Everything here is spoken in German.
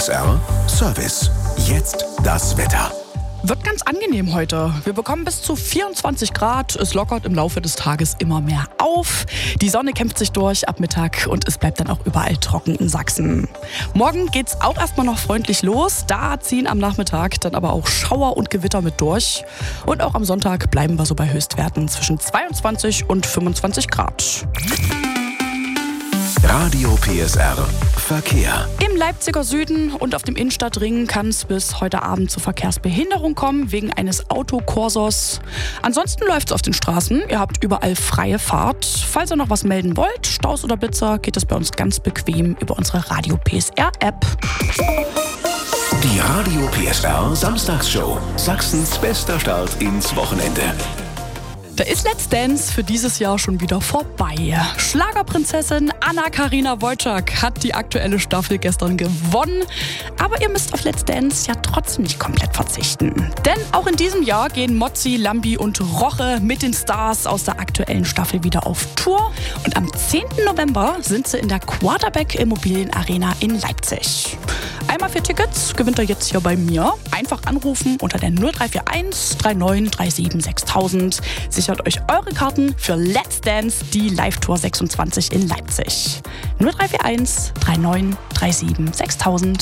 PSR Service. Jetzt das Wetter. Wird ganz angenehm heute. Wir bekommen bis zu 24 Grad. Es lockert im Laufe des Tages immer mehr auf. Die Sonne kämpft sich durch ab Mittag und es bleibt dann auch überall trocken in Sachsen. Morgen geht's auch erstmal noch freundlich los. Da ziehen am Nachmittag dann aber auch Schauer und Gewitter mit durch. Und auch am Sonntag bleiben wir so bei Höchstwerten zwischen 22 und 25 Grad. Radio PSR Verkehr. Im Leipziger Süden und auf dem Innenstadtring kann es bis heute Abend zu Verkehrsbehinderung kommen, wegen eines Autokorsos. Ansonsten läuft es auf den Straßen. Ihr habt überall freie Fahrt. Falls ihr noch was melden wollt, Staus oder Blitzer, geht es bei uns ganz bequem über unsere Radio PSR App. Die Radio PSR Samstagsshow. Sachsens bester Start ins Wochenende. Da ist Let's Dance für dieses Jahr schon wieder vorbei. Schlagerprinzessin Anna-Karina Wojcik hat die aktuelle Staffel gestern gewonnen. Aber ihr müsst auf Let's Dance ja trotzdem nicht komplett verzichten. Denn auch in diesem Jahr gehen Mozzi, Lambi und Roche mit den Stars aus der aktuellen Staffel wieder auf Tour. Und am 10. November sind sie in der Quarterback Immobilienarena in Leipzig. Einmal für Tickets gewinnt ihr jetzt hier bei mir. Einfach anrufen unter der 0341 3937 6000. Sichert euch eure Karten für Let's Dance, die Live-Tour 26 in Leipzig. 0341 3937 6000.